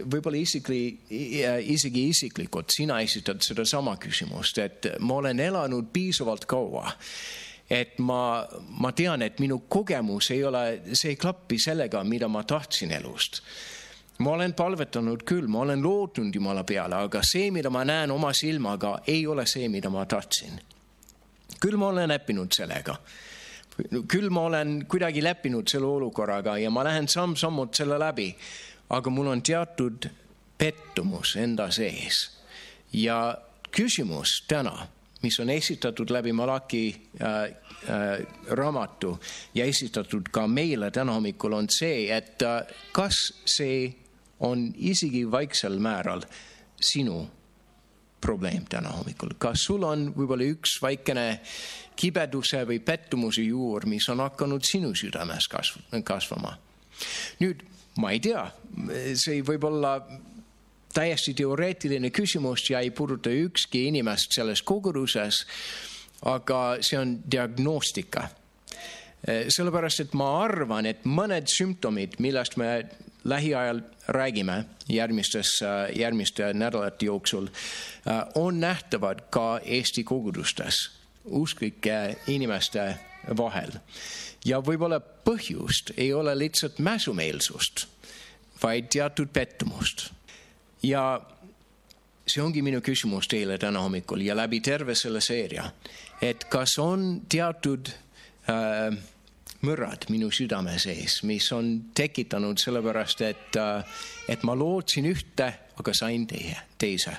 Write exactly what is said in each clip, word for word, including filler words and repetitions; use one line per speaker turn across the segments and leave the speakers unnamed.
võib-olla isikli, isegi isiklikult sina esitad seda sama küsimust, et ma olen elanud piisavalt kaua, et ma, ma tean, et minu kogemus ei ole, see ei klappi sellega, mida ma tahtsin elust. Ma olen palvetanud küll, ma olen lootnud Jumala peale, aga see, mida ma näen oma silmaga, ei ole see, mida ma tahtsin. Küll ma olen leppinud sellega. Küll ma olen kuidagi leppinud selle olukorraga ja ma lähen samm-sammud selle läbi, aga mul on teatud pettumus enda sees. Ja küsimus täna, mis on esitatud läbi Malaki äh, äh, raamatu ja esitatud ka meile täna hommikul, on see, et äh, kas see on isegi vaiksel määral sinu probleem täna hommikul. Kas sul on võib-olla üks väikene kibeduse või pettumuse juur, mis on hakanud sinu südames kasvama? Nüüd, ma ei tea, see võib olla täiesti teoreetiline küsimus ja ei puuduta ükski inimest selles koguduses, aga see on diagnostika. Sellepärast, et ma arvan, et mõned sümptomid, millest me lähiajal räägime järgmistes, järgmiste nädalate jooksul, on nähtavad ka Eesti kogudustes usklike inimeste vahel. Ja võib-olla põhjust ei ole lihtsalt mäsumeelsust, vaid teatud pettumust. Ja see ongi minu küsimus teile täna hommikul ja läbi terve selle seeria, et kas on teatud äh, mõrrad minu südame sees, mis on tekitanud sellepärast, et, et ma lootsin ühte, aga sain teie, teise.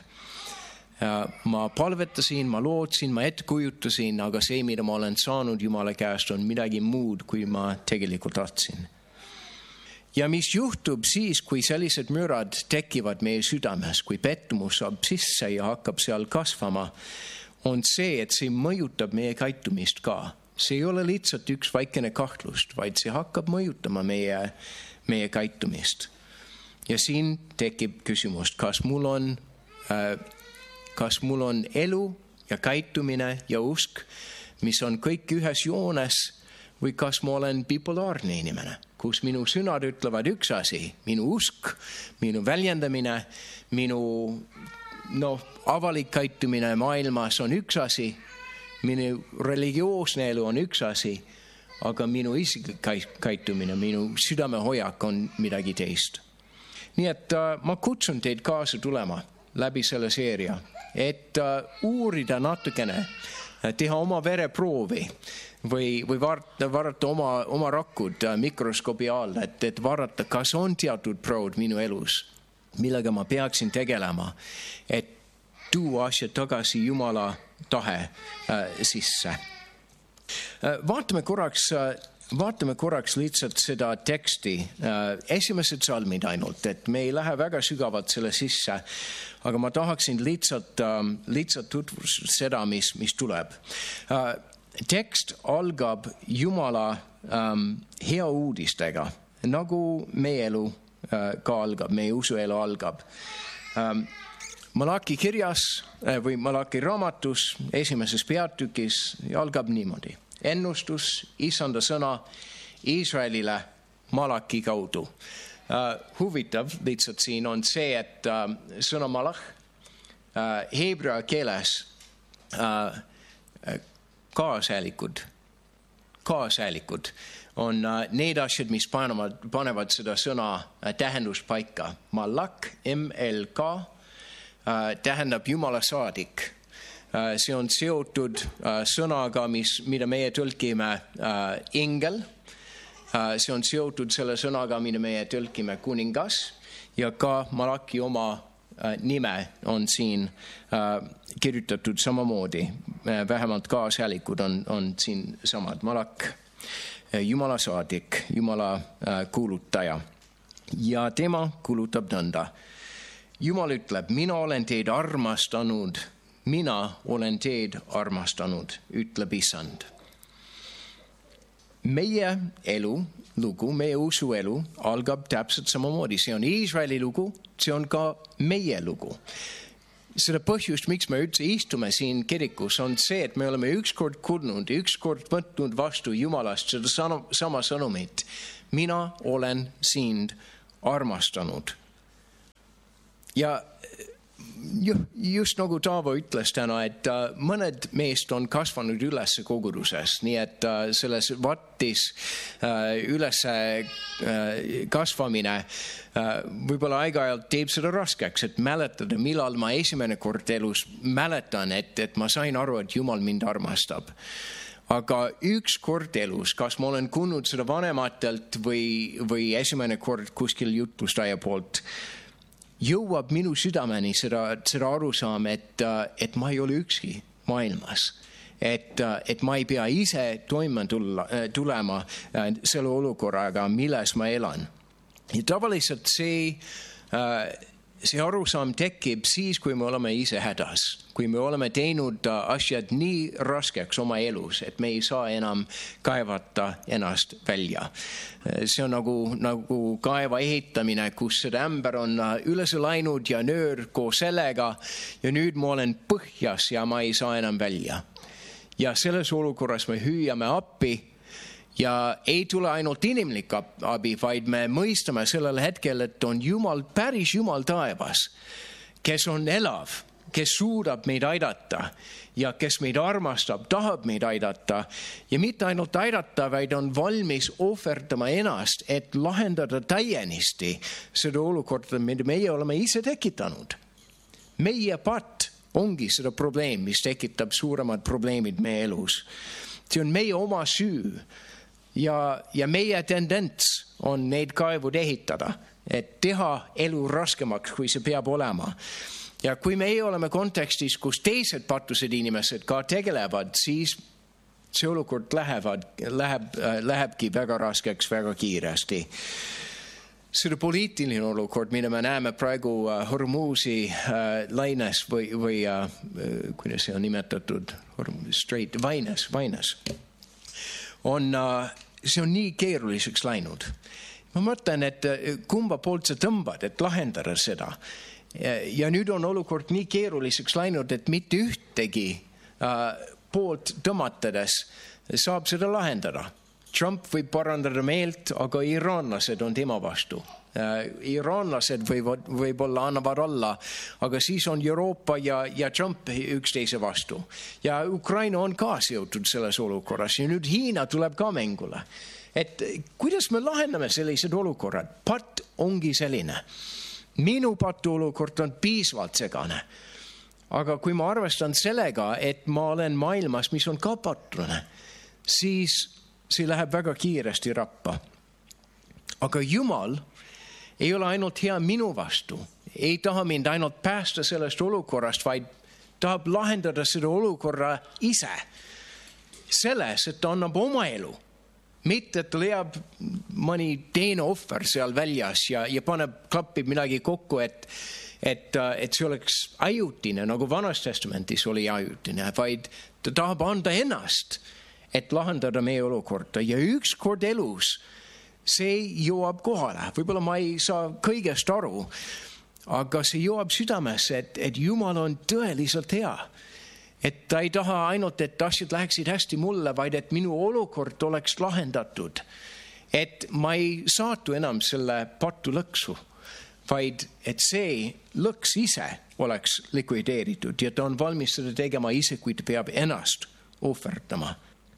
Ma palvetasin, ma lootsin, ma ettekujutasin, aga see, mida ma olen saanud Jumala käest, on midagi muud, kui ma tegelikult tahtsin. Ja mis juhtub siis, kui sellised mürad tekivad meie südames, kui pettumus saab sisse ja hakkab seal kasvama, on see, et see mõjutab meie käitumist ka. See ei ole lihtsalt üks väikene kahtlust, vaid see hakkab mõjutama meie, meie käitumist. Ja siin tekib küsimus, kas mul on, äh, kas mul on elu ja käitumine ja usk, mis on kõik ühes joones, või kas ma olen bipolaarne inimene, kus minu sõnad ütlevad üks asi, minu usk, minu väljendamine, minu no, avalik käitumine maailmas on üks asi, minu religioosne elu on üks asi, aga minu isiklik käitumine, minu südamehoiak on midagi teist. Nii et uh, ma kutsun teid kaasa tulema läbi selle seeria, et uh, uurida natukene, teha oma vereproovi või, või vaadata, vaadata oma, oma rakud uh, mikroskoobi all, et, et vaadata, kas on teatud prood minu elus, millega ma peaksin tegelema, et tuua asja tagasi Jumala tahe äh, sisse. Äh, vaatame korraks, äh, vaatame korraks lihtsalt seda teksti, äh, esimesed salmid ainult, et me ei lähe väga sügavalt selle sisse, aga ma tahaksin lihtsalt, äh, lihtsalt tutvustada seda, mis, mis tuleb. Äh, tekst algab Jumala ähm, hea uudistega, nagu meie elu äh, ka algab, meie usuelu algab. Ähm, Malaki kirjas või Malaki raamatus esimeses peatükis algab niimoodi. Ennustus, Issanda sõna Iisraelile Malaki kaudu. Uh, huvitav lihtsalt siin on see, et uh, sõna malach uh, heebrea keeles uh, kaasäälikud, kaasäälikud on uh, need asjad, mis panevad, panevad seda sõna uh, tähendust paika. Malak, M L K, Uh, tähendab Jumala saadik. Uh, see on seotud uh, sõnaga, mis, mida meie tõlkime uh, ingel. Uh, see on seotud selle sõnaga, mida meie tõlkime kuningas. Ja ka Malaki oma uh, nime on siin uh, kirjutatud samamoodi. Uh, vähemalt kaasäälikud on, on siin samad. Malak, uh, Jumala saadik, Jumala uh, kuulutaja. Ja tema kuulutab nõnda. Jumal ütleb, mina olen teid armastanud, mina olen teid armastanud, ütleb Issand. Meie elu, lugu, meie usuelu algab täpselt samamoodi. See on Iisraeli lugu, see on ka meie lugu. Seda põhjust, miks me üldse istume siin kirikus, on see, et me oleme ükskord kuulnud, ükskord võtnud vastu Jumalast seda sama sõnumit. Mina olen sind armastanud. ja just nagu Taavo ütles täna, et mõned meist on kasvanud üles koguduses, nii et selles vattis üles kasvamine võib-olla aeg-ajalt teeb seda raskeks, et mäletada, millal ma esimene kord elus mäletan, et, et ma sain aru, et Jumal mind armastab. Aga üks kord elus, kas ma olen kuulnud seda vanematelt või, või esimene kord kuskil jutlustaja poolt, jõuab minu südameni seda, seda arusaam, et, et ma ei ole ükski maailmas. Et, et ma ei pea ise toime tulla, tulema selle olukorraga, milles ma elan. Ja tavaliselt see, see arusaam tekib siis, kui me oleme ise hädas. Kui me oleme teinud asjad nii raskeks oma elus, et me ei saa enam kaevata ennast välja. See on nagu, nagu kaeva ehitamine, kus seda ämber on üles läinud ja nöör koos sellega ja nüüd ma olen põhjas ja ma ei saa enam välja. Ja selles olukorras me hüüame appi ja ei tule ainult inimlik abi, vaid me mõistame sellel hetkel, et on Jumal, päris Jumal taevas, kes on elav, kes suudab meid aidata ja kes meid armastab, tahab meid aidata ja mitte ainult aidata, vaid on valmis ohverdama ennast, et lahendada täienisti seda olukorda, mida meie oleme ise tekitanud. Meie patt ongi seda probleem, mis tekitab suuremad probleemid meie elus. See on meie oma süü ja, ja meie tendents on neid kaevud ehitada, et teha elu raskemaks, kui see peab olema. Ja kui me ei oleme kontekstis, kus teised pattused inimesed ka tegelevad, siis see olukord lähevad, läheb, lähebki väga raskeks, väga kiiresti. Seda poliitiline olukord, mida me näeme praegu Hormuzi laines või, või kuidas see on nimetatud, straight, vaines, vaines, on, see on nii keeruliseks läinud. Ma mõtlen, et kumba poolt sa tõmbad, et lahendada seda. Ja nüüd on olukord nii keeruliseks läinud, et mitte ühtegi äh, poolt tõmatades saab seda lahendada. Trump võib parandada meelt, aga iraanlased on tema vastu. Äh, iraanlased võivad, võib-olla annavad alla, aga siis on Euroopa ja, ja Trump üksteise vastu. Ja Ukraina on ka seotud selles olukorras ja nüüd Hiina tuleb ka mängule. Et kuidas me lahendame sellised olukorrad? Patt ongi selline. Minu patu olukord on piisavalt segane. Aga kui ma arvestan sellega, et ma olen maailmas, mis on ka patune, siis see läheb väga kiiresti rappa. Aga Jumal ei ole ainult hea minu vastu. Ei taha mind ainult päästa sellest olukorrast, vaid tahab lahendada seda olukorra ise. Selles, et ta annab oma elu. Mitte, et ta leiab mõni teine ohver seal väljas ja, ja paneb, klappib midagi kokku, et, et, et see oleks ajutine, nagu Vanas Testamentis oli ajutine, vaid ta tahab anda ennast, et lahendada meie olukorda. Ja üks kord elus see jõuab kohale. Võib-olla ma ei saa kõigest aru, aga see jõuab südamesse, et, et Jumal on tõeliselt hea. Et ta ei taha ainult, et asjad läheksid hästi mulle, vaid et minu olukord oleks lahendatud. Et ma ei saatu enam selle patu lõksu, vaid et see lõks ise oleks likvideeritud ja ta on valmis seda tegema ise, kui ta peab ennast ohverdama.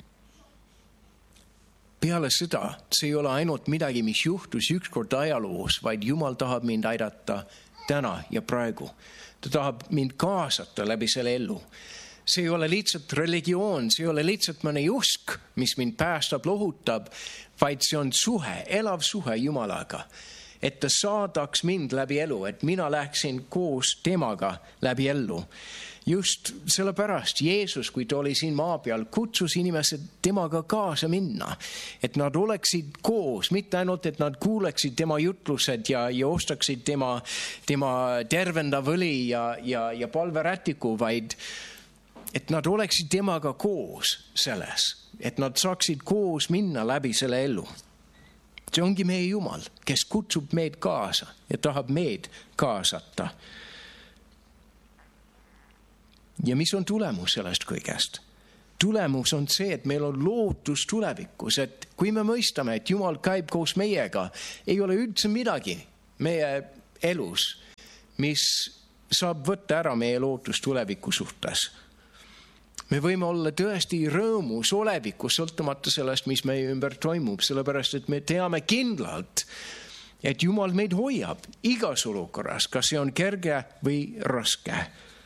Peale seda, see ei ole ainult midagi, mis juhtus ükskord ajaloos, vaid Jumal tahab mind aidata täna ja praegu. Ta tahab mind kaasata läbi selle ellu. See ei ole lihtsalt religioon, see ei ole lihtsalt mõne usk, mis mind päästab, lohutab, vaid see on suhe, elav suhe Jumalaga. Et ta saadaks mind läbi elu, et mina läheksin koos temaga läbi ellu. Just sellepärast Jeesus, kui ta oli siin maa peal, kutsus inimesed temaga kaasa minna. Et nad oleksid koos, mitte ainult, et nad kuuleksid tema jutlused ja, ja ostaksid tema, tema tervendav õli ja, ja, ja palverätiku, vaid et nad oleksid temaga koos selles, et nad saaksid koos minna läbi selle elu. See ongi meie Jumal, kes kutsub meid kaasa ja tahab meid kaasata. Ja mis on tulemus sellest kõigest? Tulemus on see, et meil on lootus tulevikus, et kui me mõistame, et Jumal käib koos meiega, ei ole üldse midagi meie elus, mis saab võtta ära meie lootust tuleviku suhtes. Me võime olla tõesti rõõmus olevikus, sõltumata sellest, mis meie ümber toimub, sellepärast, et me teame kindlalt, et Jumal meid hoiab igas olukorras, kas see on kerge või raske.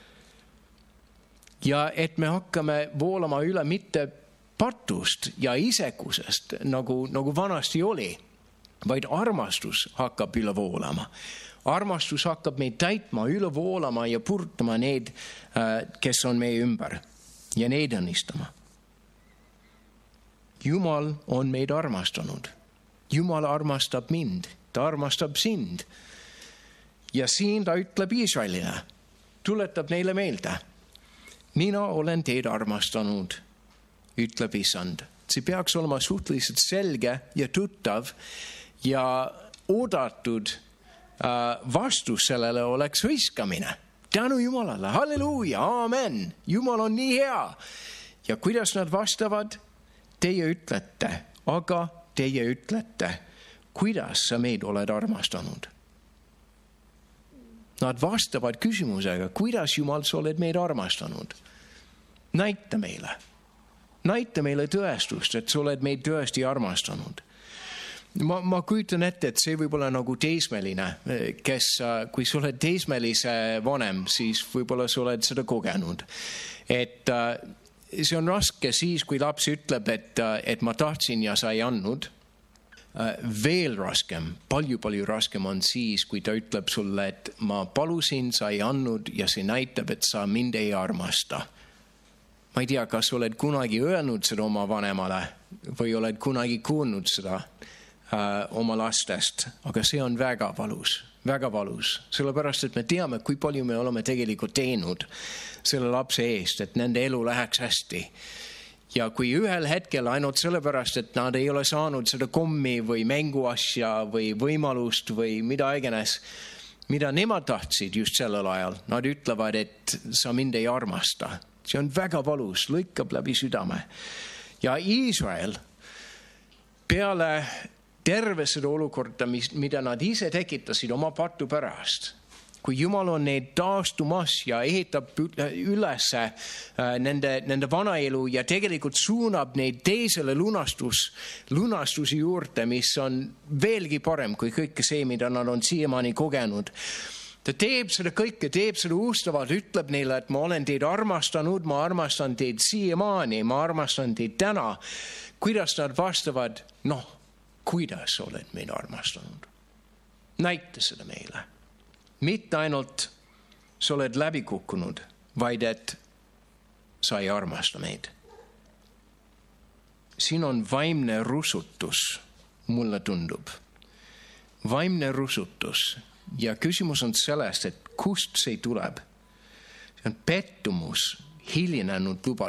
Ja et me hakkame voolama üle mitte patust ja isekusest, nagu, nagu vanasti oli, vaid armastus hakkab üle voolama. Armastus hakkab meid täitma, üle voolama ja purtama need, kes on meie ümber. Ja neid õnnistama. Jumal on meid armastanud. Jumal armastab mind. Ta armastab sind. Ja siin ta ütleb Iisraelile, tuletab neile meelde. Mina olen teid armastanud, ütleb Issand. See peaks olema suhteliselt selge ja tuttav ja oodatud vastus sellele oleks hõiskamine. Tänu Jumalale, halleluuja, aamen, Jumal on nii hea. Ja kuidas nad vastavad? Teie ütlete, aga teie ütlete, kuidas sa meid oled armastanud? Nad vastavad küsimusega, kuidas Jumal sa oled meid armastanud? Näita meile. Näita meile tõestust, et sa oled meid tõesti armastanud. Ma, ma kujutan ette, et see võib olla nagu teismeline, kes, kui sa oled teismelise vanem, siis võib-olla sa oled seda kogenud. Et see on raske siis, kui laps ütleb, et, et ma tahtsin ja sa ei andnud. Veel raskem, palju-palju raskem on siis, kui ta ütleb sulle, et ma palusin, sa ei andnud ja see näitab, et sa mind ei armasta. Ma ei tea, kas oled kunagi öelnud seda oma vanemale või oled kunagi kuulnud seda oma lastest, aga see on väga valus, väga valus, sellepärast, et me teame, kui palju me oleme tegelikult teinud selle lapse eest, et nende elu läheks hästi. Ja kui ühel hetkel ainult sellepärast, et nad ei ole saanud seda kommi või mänguasja või võimalust või mida iganes, mida nemad tahtsid just sellel ajal, nad ütlevad, et sa mind ei armasta. See on väga valus, lõikab läbi südame. Ja Iisrael peale terve seda olukorda, mida nad ise tekitasid oma patu pärast. Kui Jumal on neid taastumas ja ehitab üles nende, nende vanaelu ja tegelikult suunab neid teisele lunastus, lunastusi juurde, mis on veelgi parem kui kõike see, mida nad on siiamaani kogenud. Ta teeb seda kõike, teeb seda uustavalt, ütleb neile, et ma olen teid armastanud, ma armastan teid siiamaani, ma armastan teid täna. Kuidas nad vastavad? Noh, kuidas oled meid armastanud? Näita seda meile. Mitte ainult sa oled läbi kukkunud, vaid et sa ei armasta meid. Siin on vaimne rusutus, mulle tundub. Vaimne rusutus. Ja küsimus on sellest, et kust see tuleb. See on pettumus, hilinenud lubadus.